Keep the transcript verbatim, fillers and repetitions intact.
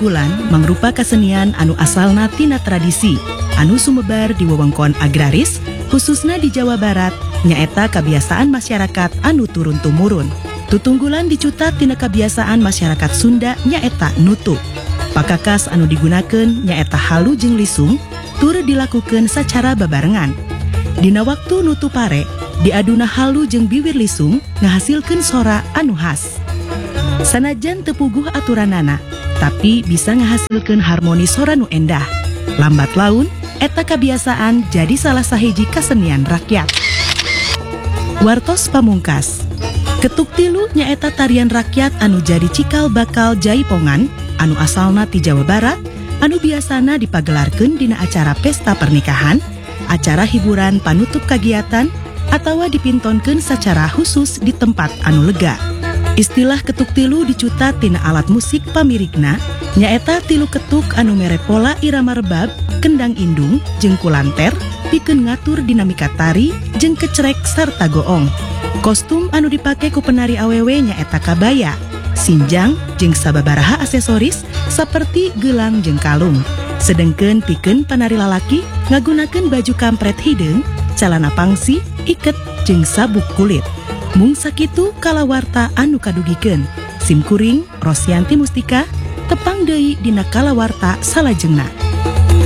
Tutunggulan mangrupa kasenian anu asalna tina tradisi anu sumebar di wewengkon agraris khususna di Jawa Barat nyaeta kebiasaan masyarakat anu turun-tumurun. Tutunggulan dicutat tina kebiasaan masyarakat Sunda nyaeta nutu. Pakakas anu digunakeun nyaeta halu jeung lisung tur dilakukeun secara babarengan. Dina waktu nutu pare diaduna halu jeung bibir lisung ngahasilkeun sora anu khas. Sanajan teu puguh aturanana, tapi bisa ngahasilkeun harmoni sora nu endah. Lambat laun, eta kebiasaan jadi salah sahiji kasenian rakyat. Wartos pamungkas. Ketuk tilu nyaeta tarian rakyat anu jadi cikal bakal jaipongan anu asalna ti Jawa Barat, anu biasana dipagelarkeun dina acara pesta pernikahan, acara hiburan panutup kagiatan, atawa dipintonkeun secara khusus di tempat anu lega. Istilah ketuk tilu dicutat tina alat musik pamirigna, nyaeta tilu ketuk anu mere pola irama rebab, kendang indung, jeung kulanter, pikeun ngatur dinamika tari, jeung kecrek sarta goong. Kostum anu dipake ku penari awewe nyaeta kabaya, sinjang, jeung sababaraha aksesoris saperti gelang jeung kalung. Sedengkeun pikeun panari lalaki ngagunakeun baju kampret hideung, calana pangsi, iket, jeung sabuk kulit. Mung sakitu kalawarta anu kadugikeun. Simkuring Rosyanti Mustika tepang deui dina kalawarta salajengna.